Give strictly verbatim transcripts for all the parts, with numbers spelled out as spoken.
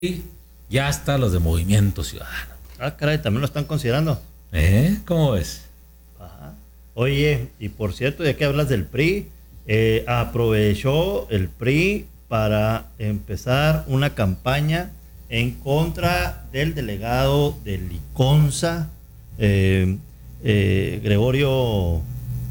y ya hasta los de Movimiento Ciudadano. Ah, caray, también lo están considerando. ¿Eh? ¿Cómo ves? Ajá. Oye, y por cierto, ya que hablas del P R I, eh, aprovechó el P R I para empezar una campaña en contra del delegado de Liconza, eh, eh, Gregorio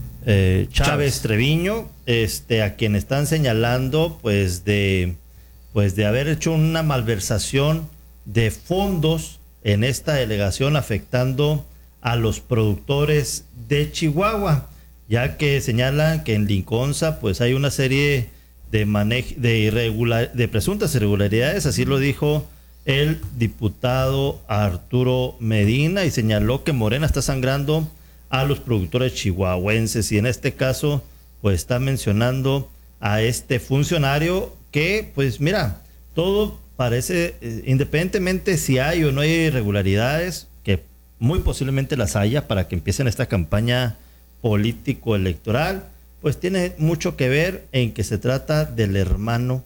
eh, Chávez, Chávez Treviño, este, a quien están señalando pues de, pues de haber hecho una malversación de fondos en esta delegación afectando a los productores de Chihuahua, ya que señalan que en Liconza pues hay una serie de manej- de irregular de presuntas irregularidades, así lo dijo el diputado Arturo Medina, y señaló que Morena está sangrando a los productores chihuahuenses, y en este caso pues está mencionando a este funcionario que pues mira, todo parece, eh, independientemente si hay o no hay irregularidades, que muy posiblemente las haya para que empiecen esta campaña político-electoral, pues tiene mucho que ver en que se trata del hermano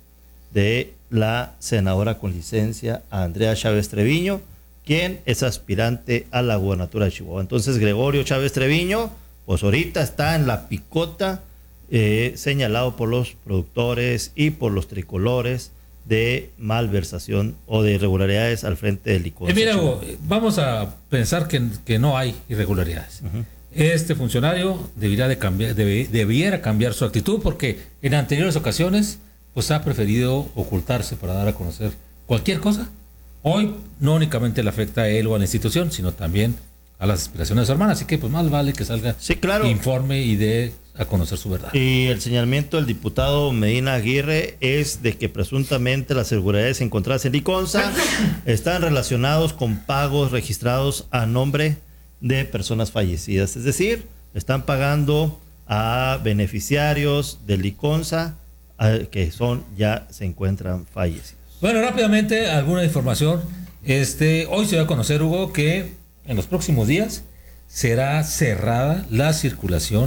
de la senadora con licencia, Andrea Chávez Treviño, quien es aspirante a la gubernatura de Chihuahua. Entonces Gregorio Chávez Treviño, pues ahorita está en la picota, eh, señalado por los productores y por los tricolores de malversación o de irregularidades al frente del Liconza. Eh, mira, Hugo, vamos a pensar que, que no hay irregularidades. Uh-huh. Este funcionario debería de cambiar, debe, debiera cambiar su actitud, porque en anteriores ocasiones pues ha preferido ocultarse para dar a conocer cualquier cosa. Hoy no únicamente le afecta a él o a la institución, sino también a las aspiraciones de su hermana, así que pues más vale que salga, sí, claro, informe y dé a conocer su verdad. Y el señalamiento del diputado Medina Aguirre es de que presuntamente las irregularidades encontradas en Liconza están relacionados con pagos registrados a nombre de personas fallecidas, es decir, están pagando a beneficiarios de Liconza que son ya se encuentran fallecidos. Bueno, rápidamente alguna información. Este, hoy se va a conocer, Hugo, que en los próximos días será cerrada la circulación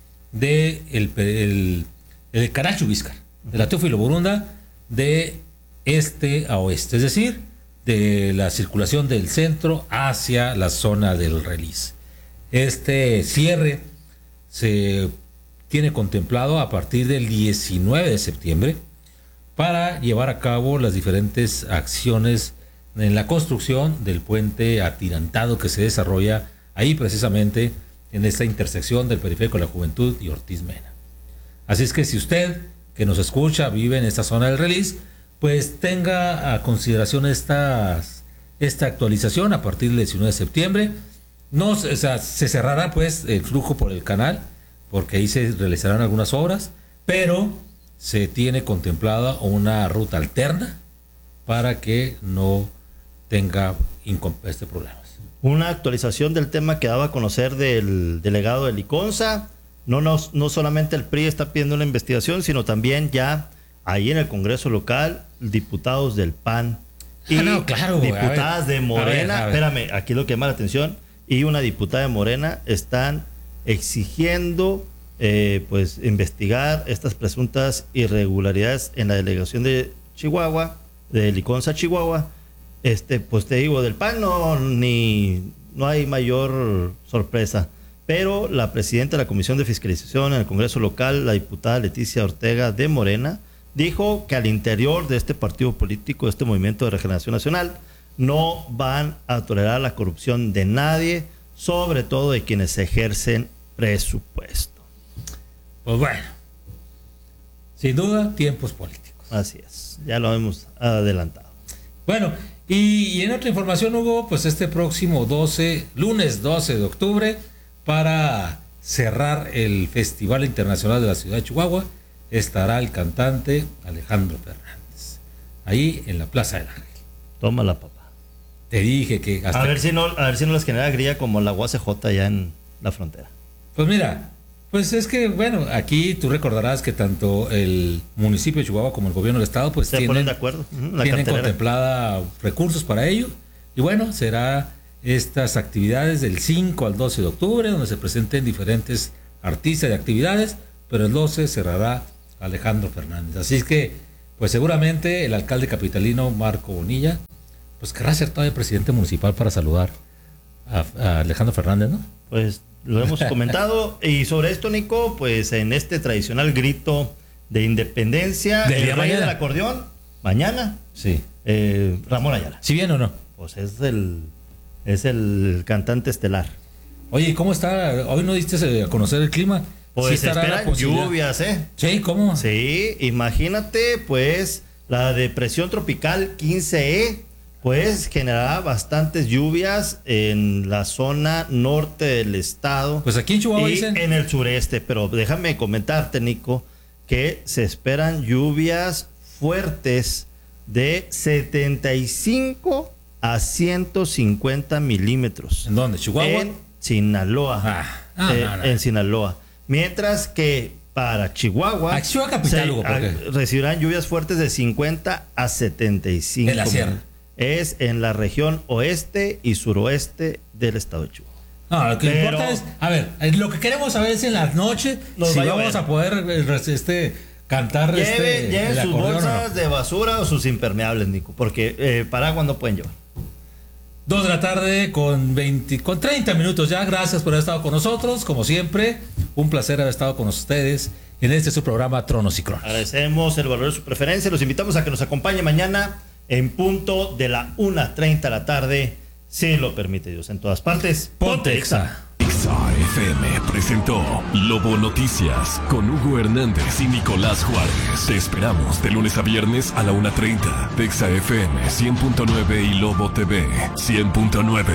de el, el, el Caracho Vizcar, de la Teófilo Borunda, de este a oeste, es decir, de la circulación del centro hacia la zona del Relis. Este cierre se tiene contemplado a partir del diecinueve de septiembre para llevar a cabo las diferentes acciones en la construcción del puente atirantado que se desarrolla ahí precisamente en esta intersección del Periférico de la Juventud y Ortiz Mena. Así es que si usted que nos escucha vive en esta zona del Relis, pues tenga a consideración esta, esta actualización a partir del diecinueve de septiembre. No, o sea, se cerrará pues el flujo por el canal, porque ahí se realizarán algunas obras, pero se tiene contemplada una ruta alterna para que no tenga este problemas. Una actualización del tema que daba a conocer del delegado de Liconza. No, no, no solamente el P R I está pidiendo una investigación, sino también ya ahí en el Congreso local, diputados del P A N y ah, no, claro, diputadas ver, de Morena. A ver, a ver. Espérame, aquí lo que llama la atención, y una diputada de Morena están exigiendo eh, pues investigar estas presuntas irregularidades en la delegación de Chihuahua, de Liconza, Chihuahua. Este, pues te digo, del P A N no, ni, no hay mayor sorpresa, pero la presidenta de la Comisión de Fiscalización en el Congreso local, la diputada Leticia Ortega de Morena, dijo que al interior de este partido político, de este Movimiento de Regeneración Nacional, no van a tolerar la corrupción de nadie, sobre todo de quienes ejercen presupuesto. Pues bueno, sin duda, tiempos políticos. Así es, ya lo hemos adelantado. Bueno, y, y en otra información, Hugo, pues este próximo doce, lunes doce de octubre, para cerrar el Festival Internacional de la Ciudad de Chihuahua, estará el cantante Alejandro Fernández, ahí en la Plaza del Ángel. Toma la papá. Te dije que hasta a ver si no, a ver si no les genera grilla como la U A C J allá en la frontera. Pues mira, pues es que bueno, aquí tú recordarás que tanto el municipio de Chihuahua como el gobierno del estado pues se tienen, ponen de acuerdo, uh-huh, tienen contemplada recursos para ello, y bueno, será estas actividades del cinco al doce de octubre, donde se presenten diferentes artistas de actividades, pero el doce cerrará Alejandro Fernández. Así es que pues seguramente el alcalde capitalino Marco Bonilla, pues querrá ser todavía presidente municipal para saludar a, a Alejandro Fernández, ¿no? Pues lo hemos comentado. Y sobre esto, Nico, pues en este tradicional grito de independencia, del el día rey mañana. del acordeón, mañana, Sí. eh, Ramón Ayala. ¿Sí bien o no? Pues es el, es el cantante estelar. Oye, ¿cómo está? Hoy no diste a conocer el clima. Pues ¿Sí estará la esperan posibilidad? lluvias, ¿eh? Sí, ¿cómo? Sí, imagínate, pues, la depresión tropical quince E, pues, generará bastantes lluvias en la zona norte del estado. Pues aquí en Chihuahua y dicen. en el sureste, pero déjame comentarte, Nico, que se esperan lluvias fuertes de setenta y cinco a ciento cincuenta milímetros. ¿En dónde? ¿Chihuahua? En Sinaloa. Ah, ah, Eh, no, no. En Sinaloa. Mientras que para Chihuahua, Ah, Chihuahua capital, se- Hugo, ¿por ah, qué? recibirán lluvias fuertes de cincuenta a setenta y cinco. En la sierra. Es en la región oeste y suroeste del estado de Chihuahua. No, lo que Pero- importa es, a ver, eh, lo que queremos saber es en las noches Nos si va a vamos llover. a poder eh, res- este cantar Lleven, este lleven el sus acordeón, ¿o no? bolsas de basura o sus impermeables, Nico, porque eh, paraguas no pueden llevar. Dos de la tarde con veinte, con treinta minutos ya. Gracias por haber estado con nosotros. Como siempre, un placer haber estado con ustedes en este su programa Tronos y Cronos. Agradecemos el valor de su preferencia. Los invitamos a que nos acompañe mañana en punto de la una treinta de la tarde, si lo permite Dios, en todas partes. Ponte Exa. Exa F M presentó Lobo Noticias con Hugo Hernández y Nicolás Juárez. Te esperamos de lunes a viernes a la una treinta. Exa F M cien punto nueve y Lobo T V cien punto nueve.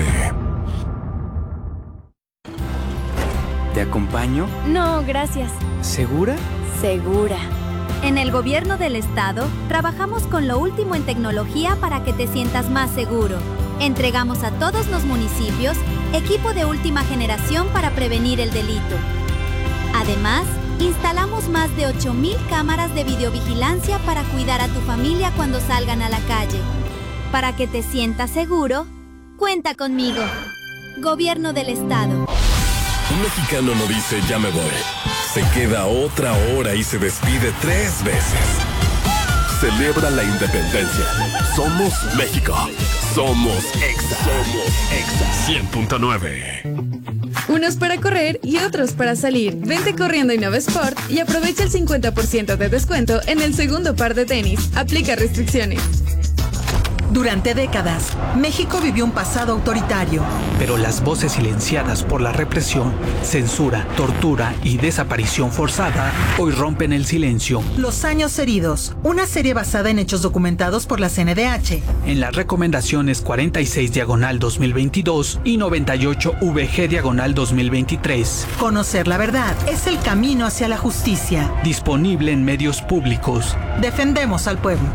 ¿Te acompaño? No, gracias. ¿Segura? Segura. En el gobierno del estado, trabajamos con lo último en tecnología para que te sientas más seguro. Entregamos a todos los municipios equipo de última generación para prevenir el delito. Además, instalamos más de ocho mil cámaras de videovigilancia para cuidar a tu familia cuando salgan a la calle. Para que te sientas seguro, cuenta conmigo. Gobierno del estado. Un mexicano no dice ya me voy. Se queda otra hora y se despide tres veces. Celebra la independencia. Somos México. Somos Exa. Somos Exa cien punto nueve. Unos para correr y otros para salir. Vente corriendo a Innova Sport y aprovecha el cincuenta por ciento de descuento en el segundo par de tenis. Aplica restricciones. Durante décadas, México vivió un pasado autoritario. Pero las voces silenciadas por la represión, censura, tortura y desaparición forzada hoy rompen el silencio. Los años heridos, una serie basada en hechos documentados por la C N D H. En las recomendaciones cuarenta y seis diagonal dos mil veintidós y noventa y ocho V G diagonal dos mil veintitrés. Conocer la verdad es el camino hacia la justicia. Disponible en medios públicos. Defendemos al pueblo.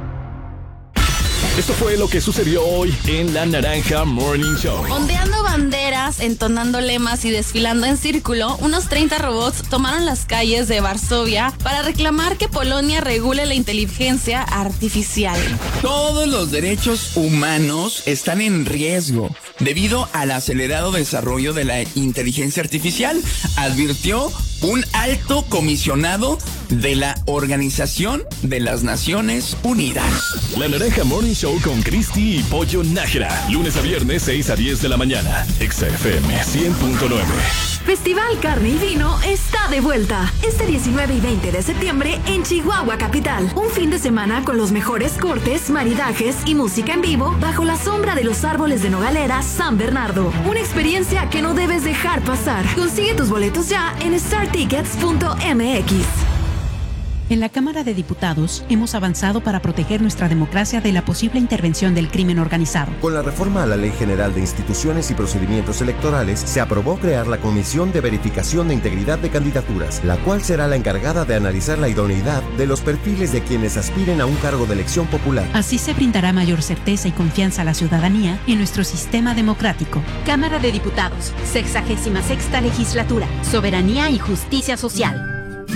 Esto fue lo que sucedió hoy en La Naranja Morning Show. Ondeando banderas, entonando lemas y desfilando en círculo, unos treinta robots tomaron las calles de Varsovia para reclamar que Polonia regule la inteligencia artificial. Todos los derechos humanos están en riesgo debido al acelerado desarrollo de la inteligencia artificial, advirtió un alto comisionado de la Organización de las Naciones Unidas. La Naranja Morning Show con Cristi y Pollo Nájera. Lunes a viernes, seis a diez de la mañana. Exa F M cien punto nueve. Festival Carne y Vino está de vuelta este diecinueve y veinte de septiembre en Chihuahua Capital. Un fin de semana con los mejores cortes, maridajes y música en vivo bajo la sombra de los árboles de Nogalera San Bernardo. Una experiencia que no debes dejar pasar. Consigue tus boletos ya en star tickets punto m x. En la Cámara de Diputados hemos avanzado para proteger nuestra democracia de la posible intervención del crimen organizado. Con la reforma a la Ley General de Instituciones y Procedimientos Electorales, se aprobó crear la Comisión de Verificación de Integridad de Candidaturas, la cual será la encargada de analizar la idoneidad de los perfiles de quienes aspiren a un cargo de elección popular. Así se brindará mayor certeza y confianza a la ciudadanía en nuestro sistema democrático. Cámara de Diputados, sexagésima sexta legislatura, soberanía y justicia social.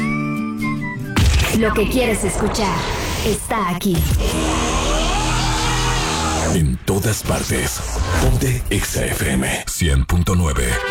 Lo que quieres escuchar está aquí. En todas partes. Ponte Exa F M cien punto nueve.